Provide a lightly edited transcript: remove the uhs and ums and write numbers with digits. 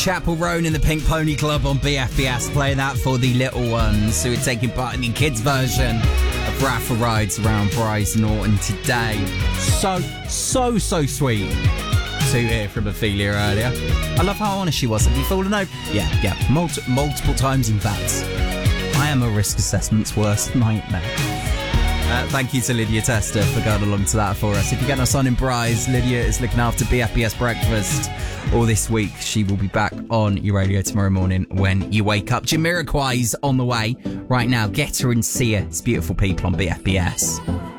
Chapel Roan in the Pink Pony Club on BFBS, playing that for the little ones who are taking part in the kids' version of Raffle Rides around Bryce Norton today. So sweet to hear from Ophelia earlier. I love how honest she was. Have you fallen over? Yeah, multiple times in fact. I am a risk assessment's worst nightmare. Thank you to Lydia Tester for going along to that for us. If you're getting us on in Bryce, Lydia is looking after BFBS Breakfast all this week. She will be back on your radio tomorrow morning when you wake up. Jamiroquai's on the way right now. Get her and see her. It's beautiful people on BFBS.